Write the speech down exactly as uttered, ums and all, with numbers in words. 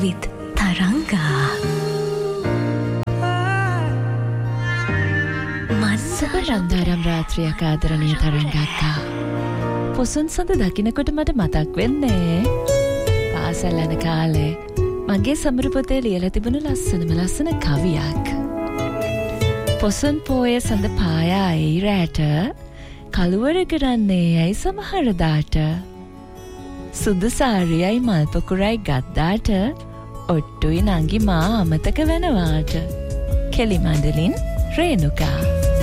with Taranga. සුබරන්දාරම් රාත්‍රියක ආදරණීය තරංගක්කා. පොසොන් සඳ දකින්නකොට මට මතක් වෙන්නේ පාසල් යන කාලේ මගේ සමරු පොතේ ලියලා තිබුණු ලස්සනම ලස්සන කවියක්. පොසොන් පෝය සඳ පායා එයි රැට කළුවර කරන්නේ ඇයි සමහර දාට සුදු සාරියයි මල් පොකුරයි ගත්දාට ඔට්ටුයි නංගි මා අමතක වෙනවාට. කෙලිමණ්ඩලින් රේණුකා.